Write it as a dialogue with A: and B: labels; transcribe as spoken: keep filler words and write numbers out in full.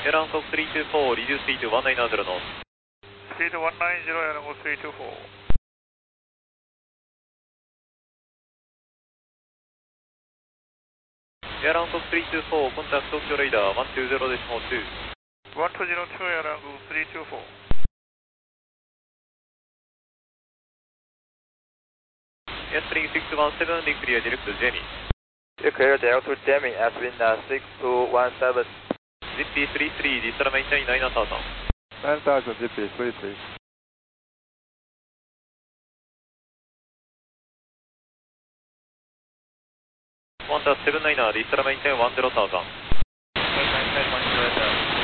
A: Air Hancock three two four, reduce speed to one nine zero knots.
B: Speed one nine zero, Air Hancock three two four.
A: Air Hancock three two four, contact Tokyo radar one two zero point two.
B: one two zero two, Air Hancock three two four.
A: S three six one seven, clear direct to Jenny.
C: Clear direct to Deming, S wind six two one seven.
A: Zippy three three, descend maintain nine thousand.
D: nine thousand, Zippy three three.
A: one seven niner, descend maintain one zero thousand.
C: Maintain one zero thousand.